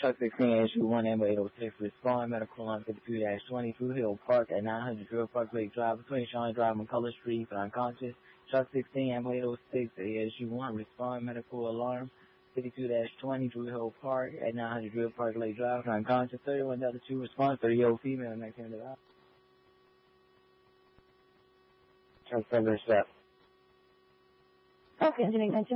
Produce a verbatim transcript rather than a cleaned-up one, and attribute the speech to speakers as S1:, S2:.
S1: Truck sixteen, issue one, number eight oh six, respond, medical line fifty-two dash twenty, Blue Hill Park at nine hundred Drill Park Lake Drive, between Shawnee Drive and McCullough Street, for unconscious. Truck sixteen, number eight oh six, issue one, respond, medical alarm fifty-two dash twenty, Blue Hill Park at nine hundred Drill Park Lake Drive, for unconscious. thirty-one Delta two, respond, thirty-year-old female, nineteen hundred dollars. Truck seven, step.
S2: Okay, engineering